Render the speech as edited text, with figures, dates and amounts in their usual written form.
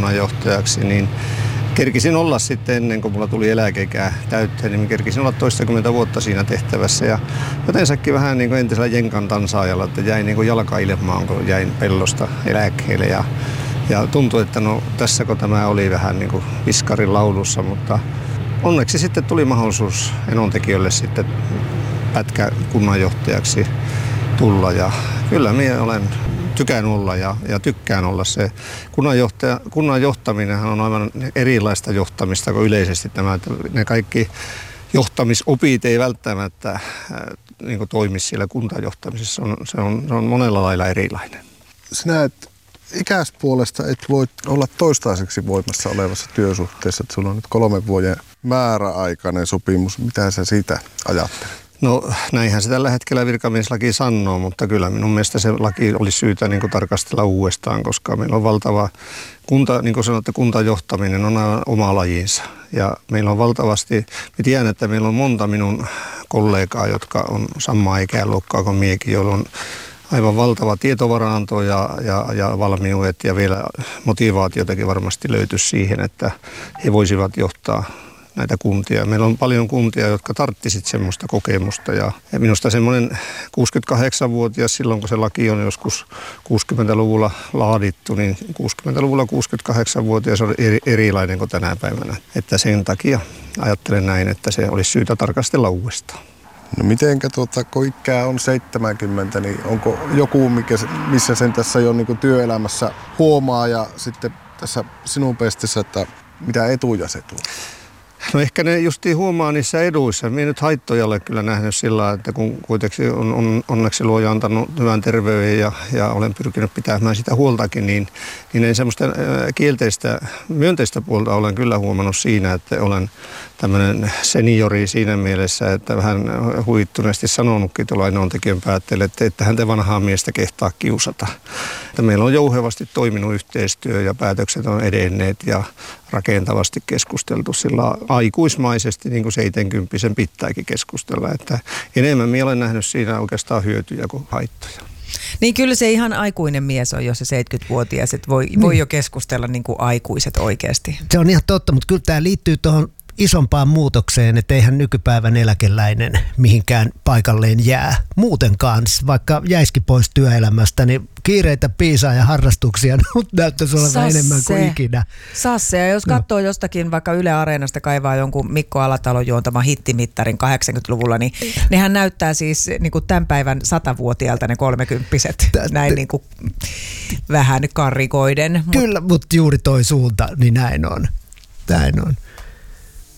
kunnanjohtajaksi, niin kerkisin olla sitten ennen kuin mulla tuli eläkeikää täytteen, niin kerkisin olla toistakymmentä vuotta siinä tehtävässä. Ja jotensakin vähän niin kuin entisellä jenkan tansaajalla, että jäin niin kuin jalka ilmaan, kun jäin pellosta eläkkeelle. Ja tuntui, että no tässäkö tämä oli vähän niin kuin viskarin laulussa, mutta onneksi sitten tuli mahdollisuus Enontekiölle sitten pätkäkunnanjohtajaksi tulla. Ja kyllä minä tykään olla ja tykkään olla se. Kunnan johtaminenhan on aivan erilaista johtamista kuin yleisesti tämä. Ne kaikki johtamisopit ei välttämättä niin kuin toimi siellä kuntajohtamisessa. Se on monella lailla erilainen. Sinä ikäispuolesta et voi olla toistaiseksi voimassa olevassa työsuhteessa, että sulla on nyt 3 vuoden määräaikainen sopimus. Mitä sä siitä ajattelet? No näinhän se tällä hetkellä virkamieslaki sanoo, mutta kyllä minun mielestä se laki olisi syytä niin kuin tarkastella uudestaan, koska meillä on valtava niin kuin sanotte, kuntajohtaminen on aivan oma lajinsa. Ja meillä on valtavasti, mä tiedän, että meillä on monta minun kollegaa, jotka on samaa ikäluokkaa kuin miekin, joilla on aivan valtava tietovaranto ja valmiudet ja vielä motivaatiotakin varmasti löytyisi siihen, että he voisivat johtaa näitä kuntia. Meillä on paljon kuntia, jotka tarvitsisivat semmoista kokemusta ja minusta semmoinen 68-vuotias silloin, kun se laki on joskus 60-luvulla laadittu, niin 60-luvulla 68-vuotias on erilainen kuin tänä päivänä. Että sen takia ajattelen näin, että se olisi syytä tarkastella uudestaan. No mitenkä kun ikää on 70, niin onko joku, missä sen tässä jo niin kuin työelämässä huomaa ja sitten tässä sinun pestissä, että mitä etuja se tuo? No ehkä ne justiin huomaa niissä eduissa. Minä nyt haittoja olen kyllä nähnyt sillä, että kun kuitenkin on onneksi luoja antanut hyvän terveyden ja olen pyrkinyt pitämään sitä huoltakin, niin ei semmoista myönteistä puolta olen kyllä huomannut siinä, että olen tämmöinen seniori siinä mielessä, että vähän huittuneesti sanonutkin tuolla Enontekiön päätteelle, että häntä vanhaa miestä kehtaa kiusata. Että meillä on jouhevasti toiminut yhteistyö ja päätökset on edenneet ja rakentavasti keskusteltu sillä aikuismaisesti, niin kuin 70 pitääkin keskustella. Että enemmän minä olen nähnyt siinä oikeastaan hyötyjä kuin haittoja. Niin kyllä se ihan aikuinen mies on, jos se 70-vuotias, että voi jo keskustella niin kuin aikuiset oikeasti. Se on ihan totta, mutta kyllä tämä liittyy tuohon isompaan muutokseen, että eihän nykypäivän eläkeläinen mihinkään paikalleen jää. Muuten kanssa, vaikka jäisikin pois työelämästä, niin kiireitä, piisaa ja harrastuksia näyttäisi olevan enemmän kuin ikinä. Sasse, ja jos katsoo jostakin vaikka Yle Areenasta kaivaa jonkun Mikko Alatalon juontama hittimittarin 80-luvulla, niin nehän näyttää siis niin kuin tämän päivän 100-vuotiaalta ne 30-vuotiaat, näin niin kuin vähän karrikoiden. Kyllä, mutta juuri toi suunta, niin näin on.